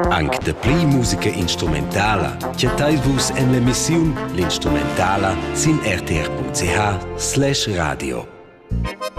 Anche da pli musica instrumentala, chattai-vus en l'emissiun L'Instrumentala sin rtr.ch/radio.